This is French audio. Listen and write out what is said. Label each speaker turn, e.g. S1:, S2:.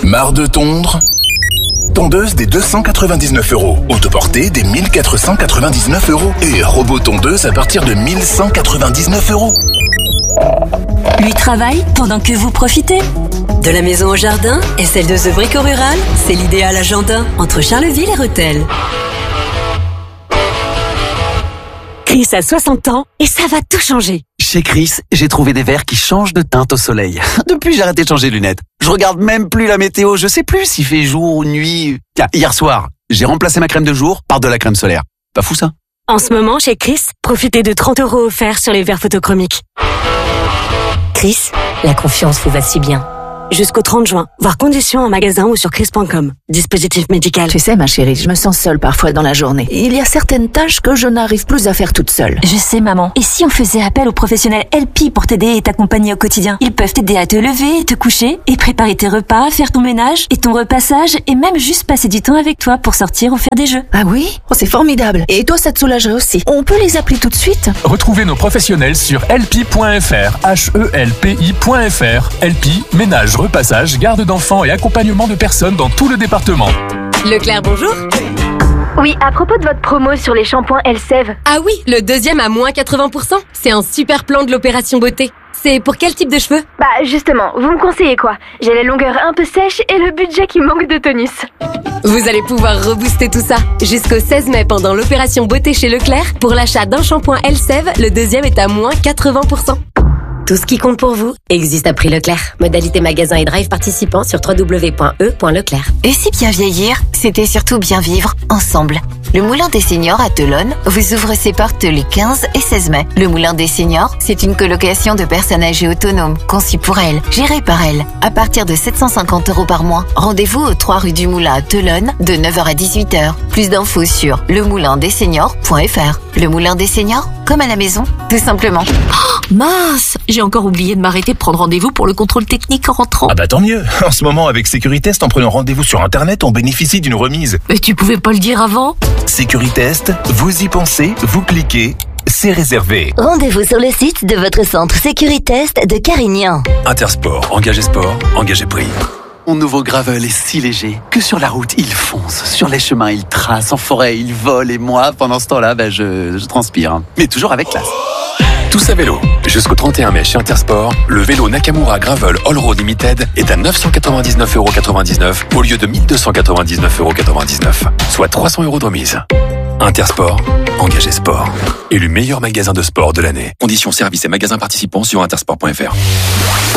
S1: Marre de tondre? Tondeuse des 299 €. Autoportée des 1499 €. Et robot tondeuse à partir de 1199 €.
S2: Lui travaille pendant que vous profitez.
S3: De la maison au jardin et celle de The Brico Rural, c'est l'idéal agenda entre Charleville et Rethel.
S2: Chris a 60 ans et ça va tout changer.
S4: Chez Chris, j'ai trouvé des verres qui changent de teinte au soleil. Depuis, j'ai arrêté de changer de lunettes. Je regarde même plus la météo, je sais plus s'il fait jour ou nuit. Tiens, hier soir, j'ai remplacé ma crème de jour par de la crème solaire. Pas fou ça?
S2: En ce moment, chez Chris, profitez de 30 € offerts sur les verres photochromiques. Chris, la confiance vous va si bien. Jusqu'au 30 juin, voir conditions en magasin ou sur chris.com. Dispositif médical.
S5: Tu sais, ma chérie, je me sens seule parfois dans la journée. Il y a certaines tâches que je n'arrive plus à faire toute seule.
S6: Je sais, maman. Et si on faisait appel aux professionnels LP pour t'aider et t'accompagner au quotidien? Ils peuvent t'aider à te lever et te coucher, et préparer tes repas, faire ton ménage et ton repassage, et même juste passer du temps avec toi pour sortir ou faire des jeux.
S5: Ah oui? Oh, c'est formidable. Et toi, ça te soulagerait aussi. On peut les appeler tout de suite?
S7: Retrouvez nos professionnels sur helpi.fr, helpi.fr. Helpi, ménage, repassage, garde d'enfants et accompagnement de personnes dans tout le département.
S3: Leclerc, bonjour.
S8: Oui, à propos de votre promo sur les shampoings Elseve.
S3: Ah oui, le deuxième à moins 80%. C'est un super plan de l'opération beauté. C'est pour quel type de cheveux?
S8: Bah justement, vous me conseillez quoi? J'ai la longueur un peu sèche et le budget qui manque de tonus.
S3: Vous allez pouvoir rebooster tout ça. Jusqu'au 16 mai pendant l'opération beauté chez Leclerc, pour l'achat d'un shampoing Elseve, le deuxième est à moins 80%. Tout ce qui compte pour vous existe à prix Leclerc. Modalité magasin et drive participants sur www.e.leclerc.
S9: Et si bien vieillir, c'était surtout bien vivre ensemble. Le Moulin des Seniors à Tolonne vous ouvre ses portes les 15 et 16 mai. Le Moulin des Seniors, c'est une colocation de personnes âgées autonomes, conçue pour elles, gérée par elles. À partir de 750 € par mois. Rendez-vous au 3 rue du Moulin à Tolonne, de 9h à 18h. Plus d'infos sur lemoulinDesSeniors.fr. Le Moulin des Seniors, comme à la maison, tout simplement.
S5: Oh, mince! J'ai encore oublié de m'arrêter de prendre rendez-vous pour le contrôle technique en rentrant.
S1: Ah bah tant mieux. En ce moment, avec Sécuritest, en prenant rendez-vous sur Internet, on bénéficie d'une remise.
S5: Mais tu pouvais pas le dire avant?
S1: Sécuritest, vous y pensez, vous cliquez, c'est réservé.
S10: Rendez-vous sur le site de votre centre Sécuritest de Carignan.
S11: Intersport, engagé sport, engagé prix.
S4: Mon nouveau Gravel est si léger que sur la route, il fonce. Sur les chemins, il trace. En forêt, il vole. Et moi, pendant ce temps-là, je transpire. Mais toujours avec classe.
S11: Tous à vélo. Jusqu'au 31 mai chez Intersport, le vélo Nakamura Gravel All Road Limited est à 999,99 € au lieu de 1299,99 €, soit 300 € de remise. Intersport, engagé sport. Élu meilleur magasin de sport de l'année. Conditions services et magasins participants sur intersport.fr.